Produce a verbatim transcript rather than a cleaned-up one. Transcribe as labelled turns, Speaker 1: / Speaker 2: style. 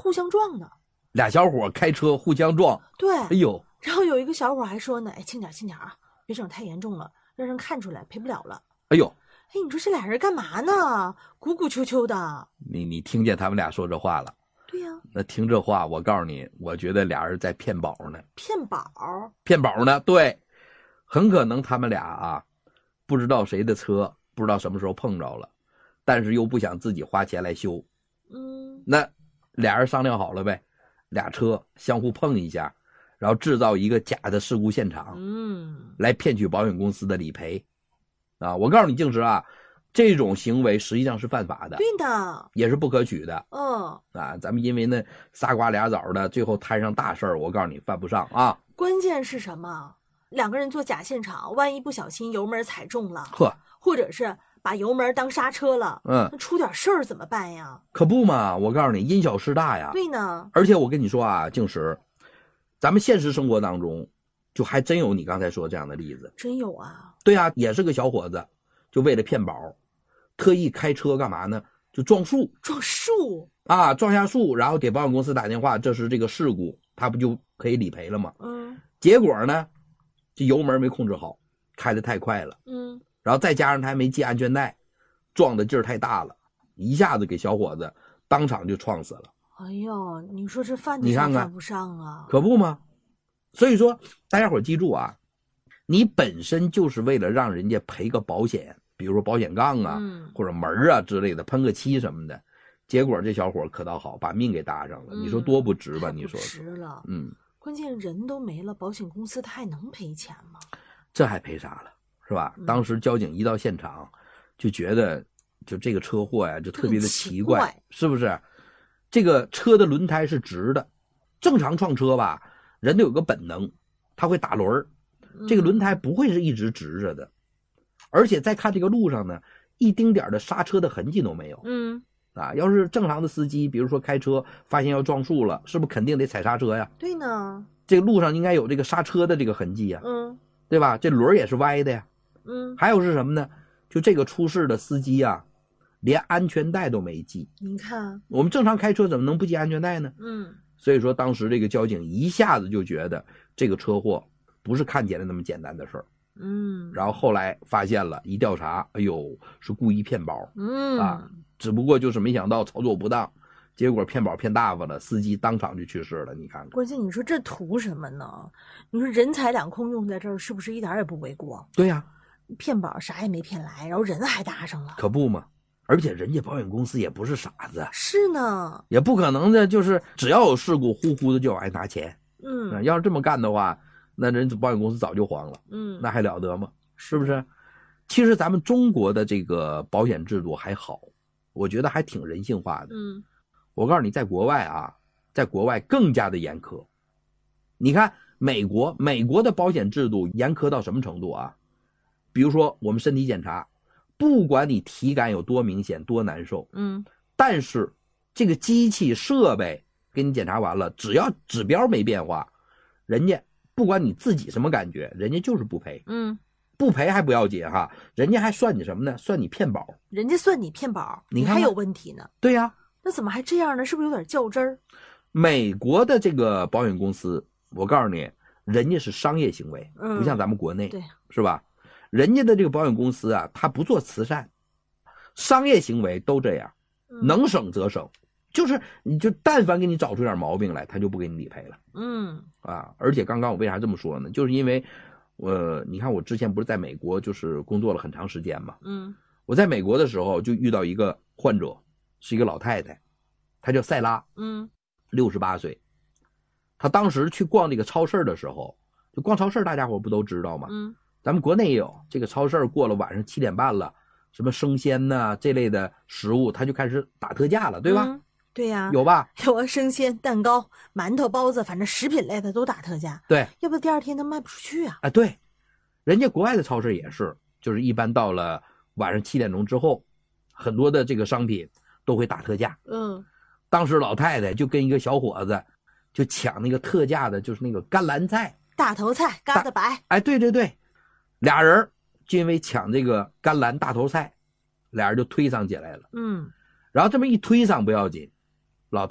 Speaker 1: 互相撞呢。
Speaker 2: 俩小伙开车互相撞。
Speaker 1: 对，
Speaker 2: 哎呦，
Speaker 1: 然后有一个小伙还说呢，哎，轻点轻点啊，别整太严重了，让人看出来赔不了了。
Speaker 2: 哎呦，
Speaker 1: 哎，你说这俩人干嘛呢？鼓鼓秋秋的。
Speaker 2: 你你听见他们俩说这话了？
Speaker 1: 对呀、啊，
Speaker 2: 那听这话，我告诉你，我觉得俩人在骗宝呢。
Speaker 1: 骗宝？
Speaker 2: 骗宝呢？对，很可能他们俩啊，不知道谁的车，不知道什么时候碰着了，但是又不想自己花钱来修。
Speaker 1: 嗯，
Speaker 2: 那俩人商量好了呗，俩车相互碰一下，然后制造一个假的事故现场，
Speaker 1: 嗯，
Speaker 2: 来骗取保险公司的理赔。啊，我告诉你，静石啊，这种行为实际上是犯法的，
Speaker 1: 对的，
Speaker 2: 也是不可取的。
Speaker 1: 嗯，
Speaker 2: 啊，咱们因为那仨瓜俩枣的，最后摊上大事儿，我告诉你犯不上啊。
Speaker 1: 关键是什么？两个人做假现场，万一不小心油门踩中了，
Speaker 2: 呵，
Speaker 1: 或者是把油门当刹车了，
Speaker 2: 嗯，
Speaker 1: 那出点事儿怎么办呀？
Speaker 2: 可不嘛，我告诉你，因小失大呀。
Speaker 1: 对呢，
Speaker 2: 而且我跟你说啊，静石，咱们现实生活当中，就还真有你刚才说这样的例子。
Speaker 1: 真有啊。
Speaker 2: 对啊，也是个小伙子，就为了骗保，特意开车干嘛呢？就撞树，
Speaker 1: 撞树
Speaker 2: 啊，撞下树，然后给保险公司打电话，这是这个事故，他不就可以理赔了吗？
Speaker 1: 嗯，
Speaker 2: 结果呢，这油门没控制好，开得太快了，
Speaker 1: 嗯，
Speaker 2: 然后再加上他还没系安全带，撞的劲儿太大了，一下子给小伙子当场就撞死了。
Speaker 1: 哎呦，你说这犯得
Speaker 2: 你看看
Speaker 1: 上犯不上啊？
Speaker 2: 可不吗？所以说，大家伙记住啊，你本身就是为了让人家赔个保险，比如说保险杠啊，
Speaker 1: 嗯、
Speaker 2: 或者门啊之类的，喷个漆什么的，结果这小伙可倒好，把命给搭上了，
Speaker 1: 嗯、
Speaker 2: 你说多不值吧？
Speaker 1: 你
Speaker 2: 说
Speaker 1: 值了，
Speaker 2: 嗯，
Speaker 1: 关键人都没了，保险公司他还能赔钱吗？
Speaker 2: 这还赔啥了，是吧？
Speaker 1: 嗯、
Speaker 2: 当时交警一到现场，就觉得就这个车祸呀，就特别的奇怪，
Speaker 1: 怪
Speaker 2: 是不是？这个车的轮胎是直的，正常撞车吧，人都有个本能，他会打轮儿，这个轮胎不会是一直直着的，而且再看这个路上呢，一丁点的刹车的痕迹都没有。
Speaker 1: 嗯，
Speaker 2: 啊，要是正常的司机，比如说开车发现要撞树了，是不是肯定得踩刹车呀？
Speaker 1: 对呢，
Speaker 2: 这个路上应该有这个刹车的这个痕迹呀，
Speaker 1: 嗯，
Speaker 2: 对吧？这轮也是歪的呀，
Speaker 1: 嗯，
Speaker 2: 还有是什么呢？就这个出事的司机啊，连安全带都没系。
Speaker 1: 你看，
Speaker 2: 我们正常开车怎么能不系安全带呢？
Speaker 1: 嗯，
Speaker 2: 所以说当时这个交警一下子就觉得这个车祸不是看起来那么简单的事儿，
Speaker 1: 嗯，
Speaker 2: 然后后来发现了，一调查，哎呦，是故意骗保，
Speaker 1: 嗯
Speaker 2: 啊，只不过就是没想到操作不当，结果骗保骗大发了，司机当场就去世了。你看看，
Speaker 1: 关键你说这图什么呢？你说人财两空用在这儿，是不是一点也不为过？
Speaker 2: 对呀、啊，
Speaker 1: 骗保啥也没骗来，然后人还搭上了，
Speaker 2: 可不嘛。而且人家保险公司也不是傻子，
Speaker 1: 是呢，
Speaker 2: 也不可能的，就是只要有事故，呼呼的就往外拿钱。
Speaker 1: 嗯，
Speaker 2: 要是这么干的话，那人保险公司早就黄了，
Speaker 1: 嗯，
Speaker 2: 那还了得吗？是不是？其实咱们中国的这个保险制度还好，我觉得还挺人性化的。
Speaker 1: 嗯，
Speaker 2: 我告诉你，在国外啊，在国外更加的严苛。你看美国，美国的保险制度严苛到什么程度啊？比如说我们身体检查，不管你体感有多明显多难受，
Speaker 1: 嗯，
Speaker 2: 但是这个机器设备给你检查完了，只要指标没变化，人家不管你自己什么感觉，人家就是不赔。
Speaker 1: 嗯，
Speaker 2: 不赔还不要紧哈，人家还算你什么呢？算你骗保。
Speaker 1: 人家算你骗保，
Speaker 2: 你看
Speaker 1: 还有问题呢。
Speaker 2: 对呀、啊，
Speaker 1: 那怎么还这样呢？是不是有点较真儿？
Speaker 2: 美国的这个保险公司，我告诉你，人家是商业行为，
Speaker 1: 嗯、
Speaker 2: 不像咱们国内，
Speaker 1: 对，
Speaker 2: 是吧？人家的这个保险公司啊，他不做慈善，商业行为都这样，能省则省，就是你就但凡给你找出点毛病来，他就不给你理赔了。
Speaker 1: 嗯
Speaker 2: 啊，而且刚刚我为啥这么说呢？就是因为，呃，你看我之前不是在美国就是工作了很长时间嘛，
Speaker 1: 嗯，
Speaker 2: 我在美国的时候就遇到一个患者，是一个老太太，她叫塞拉，
Speaker 1: 嗯，
Speaker 2: 六十八岁，她当时去逛这个超市的时候，就逛超市，大家伙不都知道吗？
Speaker 1: 嗯。
Speaker 2: 咱们国内也有这个超市，过了晚上七点半了，什么生鲜呐这类的食物，它就开始打特价了，对吧？
Speaker 1: 嗯、对呀、啊，
Speaker 2: 有吧？
Speaker 1: 有啊，生鲜、蛋糕、馒头、包子，反正食品类的都打特价。
Speaker 2: 对，
Speaker 1: 要不第二天它卖不出去啊。
Speaker 2: 啊，对，人家国外的超市也是，就是一般到了晚上七点钟之后，很多的这个商品都会打特价。
Speaker 1: 嗯，
Speaker 2: 当时老太太就跟一个小伙子就抢那个特价的，就是那个甘蓝菜、
Speaker 1: 大头菜、疙瘩白。
Speaker 2: 哎，对对对。俩人就因为抢这个甘蓝大头菜，俩人就推搡起来了。
Speaker 1: 嗯，
Speaker 2: 然后这么一推搡不要紧，